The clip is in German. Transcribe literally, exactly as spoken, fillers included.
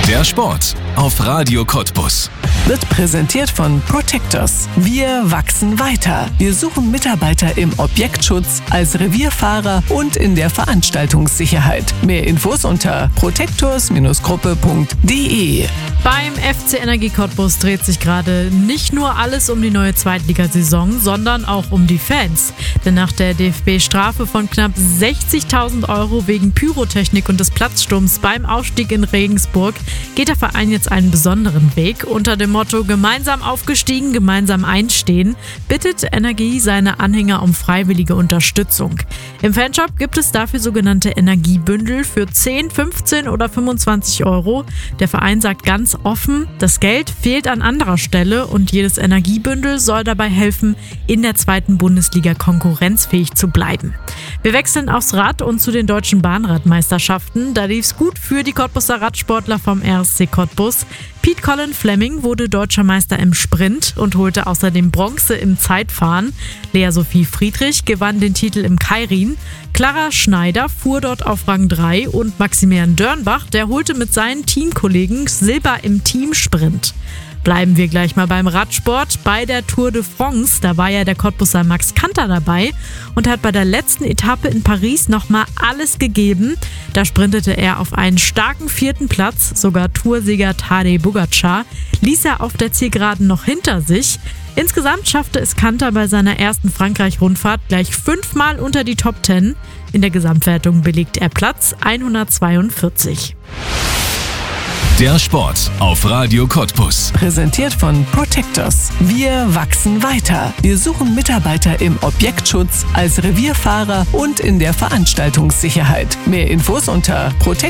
Der Sport auf Radio Cottbus wird präsentiert von Protectors. Wir wachsen weiter. Wir suchen Mitarbeiter im Objektschutz, als Revierfahrer und in der Veranstaltungssicherheit. Mehr Infos unter protectors Gruppe punkt de. Beim F C Energie Cottbus dreht sich gerade nicht nur alles um die neue Zweitligasaison, sondern auch um die Fans. Denn nach der D F B-Strafe von knapp sechzigtausend Euro wegen Pyrotechnik und des Platzsturms beim Aufstieg in Regensburg geht der Verein jetzt einen besonderen Weg. Unter dem Motto "Gemeinsam aufgestiegen, gemeinsam einstehen" bittet Energie seine Anhänger um freiwillige Unterstützung. Im Fanshop gibt es dafür sogenannte Energiebündel für zehn, fünfzehn oder fünfundzwanzig Euro. Der Verein sagt ganz offen, das Geld fehlt an anderer Stelle und jedes Energiebündel soll dabei helfen, in der zweiten Bundesliga konkurrenzfähig zu bleiben. Wir wechseln aufs Rad und zu den deutschen Bahnradmeisterschaften. Da lief es gut für die Cottbuser Radsportler vom R S C Cottbus. Pete Colin Fleming wurde deutscher Meister im Sprint und holte außerdem Bronze im Zeitfahren. Lea Sophie Friedrich gewann den Titel im Keirin. Clara Schneider fuhr dort auf Rang drei und Maximilian Dörnbach, der holte mit seinen Teamkollegen Silber im Teamsprint. Bleiben wir gleich mal beim Radsport. Bei der Tour de France, da war ja der Cottbuser Max Kanter dabei und hat bei der letzten Etappe in Paris nochmal alles gegeben. Da sprintete er auf einen starken vierten Platz, sogar Toursieger Tadej Pogačar ließ er auf der Zielgeraden noch hinter sich. Insgesamt schaffte es Kanter bei seiner ersten Frankreich-Rundfahrt gleich fünfmal unter die Top Ten. In der Gesamtwertung belegt er Platz hundertzweiundvierzig. Der Sport auf Radio Cottbus. Präsentiert von Protectors. Wir wachsen weiter. Wir suchen Mitarbeiter im Objektschutz, als Revierfahrer und in der Veranstaltungssicherheit. Mehr Infos unter protectors